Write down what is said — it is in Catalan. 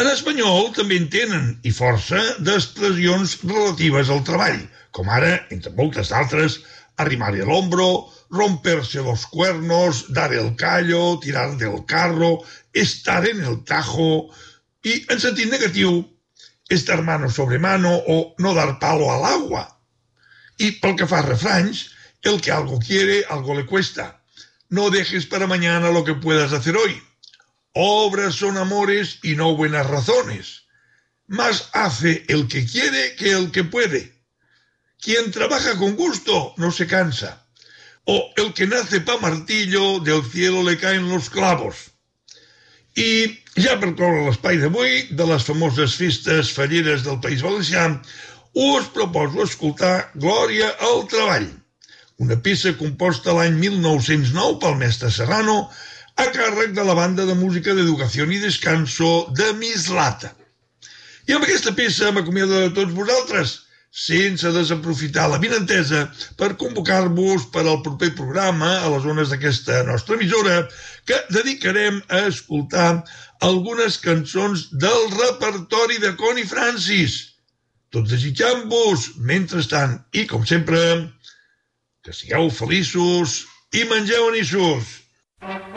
En espanyol també en tenen, i força, d'expressions relatives al treball, com ara, entre moltes d'altres, arrimar el hombro, romperse los cuernos, dar el callo, tirar del carro, estar en el tajo, i en sentit negatiu, estar mano sobre mano o no dar palo al agua. I pel que fa a refranys, el que algo quiere, algo le cuesta. No dejes para mañana lo que puedas hacer hoy. Obras son amores y no buenas razones. Más hace el que quiere que el que puede. Quien trabaja con gusto no se cansa. O el que nace pa martillo, del cielo le caen los clavos. I ja per cloure l'espai d'avui, de les famoses festes falleres del País Valencià, us proposo escoltar Glòria al treball, una peça composta l'any 1909 pel mestre Serrano, a càrrec de la banda de música d'Educació i Descanso de Mislata. I amb aquesta peça m'acomiado de tots vosaltres, sense desaprofitar la vinentesa per convocar-vos per al proper programa a les zones d'aquesta nostra emissora que dedicarem a escoltar algunes cançons del repertori de Connie Francis. Tots desitjant-vos, mentrestant, i com sempre, que sigueu feliços i mengeu anissos.